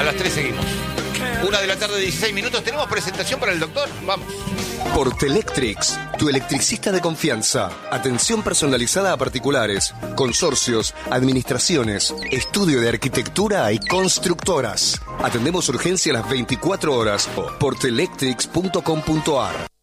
las 3 seguimos. 1:16 PM. ¿Tenemos presentación para el doctor? Vamos. Portelectrics, tu electricista de confianza. Atención personalizada a particulares, consorcios, administraciones, estudio de arquitectura y constructoras. Atendemos urgencia a las 24 horas. Portelectrics.com.ar.